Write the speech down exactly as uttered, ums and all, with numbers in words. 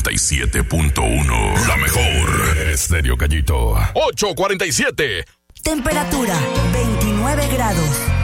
noventa y siete punto uno. La mejor. Estéreo Gallito. ocho cuarenta y siete. Temperatura veintinueve grados.